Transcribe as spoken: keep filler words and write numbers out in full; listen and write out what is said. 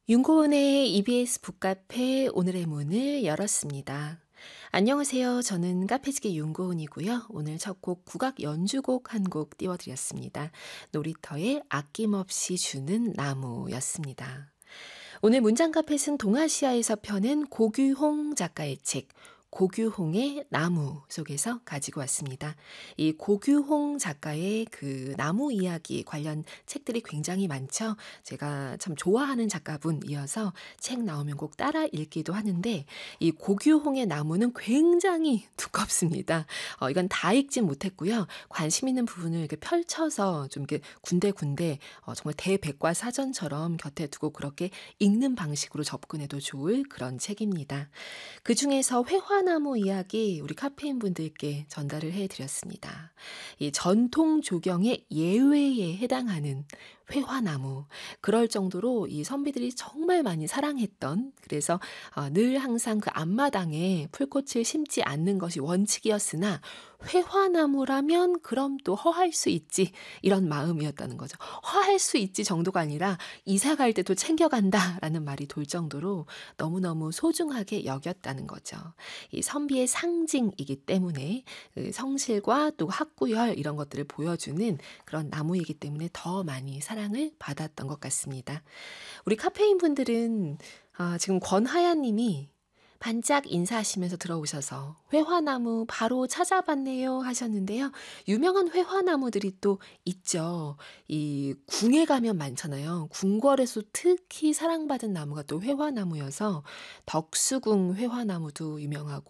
윤고은의 이비에스 북카페 오늘의 문을 열었습니다. 안녕하세요. 저는 카페지기 윤고은이고요. 오늘 첫 곡 국악 연주곡 한 곡 띄워드렸습니다. 놀이터에 아낌없이 주는 나무였습니다. 오늘 문장 카펫은 동아시아에서 펴낸 고규홍 작가의 책 고규홍의 나무 속에서 가지고 왔습니다. 이 고규홍 작가의 그 나무 이야기 관련 책들이 굉장히 많죠. 제가 참 좋아하는 작가분이어서 책 나오면 꼭 따라 읽기도 하는데 이 고규홍의 나무는 굉장히 두껍습니다. 어, 이건 다 읽진 못했고요. 관심 있는 부분을 이렇게 펼쳐서 좀 이렇게 군데군데 어, 정말 대백과사전처럼 곁에 두고 그렇게 읽는 방식으로 접근해도 좋을 그런 책입니다. 그 중에서 회화나무 이야기 우리 카페인 분들께 전달을 해드렸습니다. 이 전통 조경의 예외에 해당하는 회화나무, 그럴 정도로 이 선비들이 정말 많이 사랑했던, 그래서 어, 늘 항상 그 앞마당에 풀꽃을 심지 않는 것이 원칙이었으나 회화나무라면 그럼 또 허할 수 있지, 이런 마음이었다는 거죠. 허할 수 있지 정도가 아니라 이사 갈 때도 챙겨간다라는 말이 돌 정도로 너무너무 소중하게 여겼다는 거죠. 이 선비의 상징이기 때문에 그 성실과 또 학구열 이런 것들을 보여주는 그런 나무이기 때문에 더 많이 사랑을 받았던 것 같습니다. 우리 카페인 분들은 아, 지금 권하연 님이 반짝 인사하시면서 들어오셔서 회화나무 바로 찾아봤네요 하셨는데요. 유명한 회화나무들이 또 있죠. 이 궁에 가면 많잖아요. 궁궐에서 특히 사랑받은 나무가 또 회화나무여서 덕수궁 회화나무도 유명하고